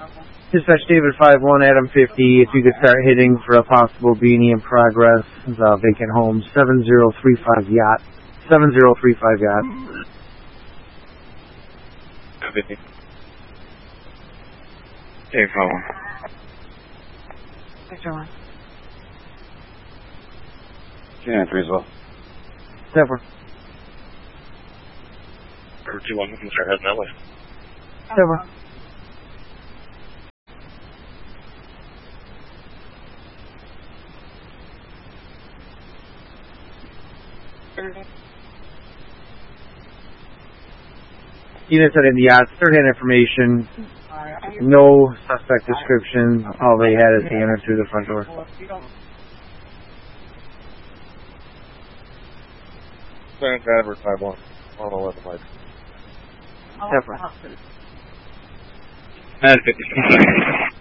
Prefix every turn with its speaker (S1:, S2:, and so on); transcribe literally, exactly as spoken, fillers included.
S1: Dispatch David five one, Adam fifty, if you could start hitting for a possible beanie in progress, the vacant home, seven zero three five yacht. seven zero three five yacht.
S2: fifty. Dave five one.
S3: Victor one.
S2: Yeah, three as well.
S1: Sever.
S2: Number two one, we can start heading that way.
S1: Sever. Units are in the yacht, third-hand information, no suspect description, all they had is he entered through the front door.
S2: Lieutenant Advert five one, on eleven Mike.
S1: Sever.
S2: And fifty.